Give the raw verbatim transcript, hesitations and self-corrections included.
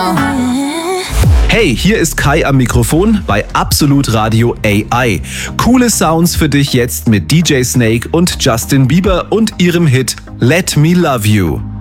Hey, hier ist Kai am Mikrofon bei Absolut Radio A I. Coole Sounds für dich jetzt mit D J Snake und Justin Bieber und ihrem Hit Let Me Love You.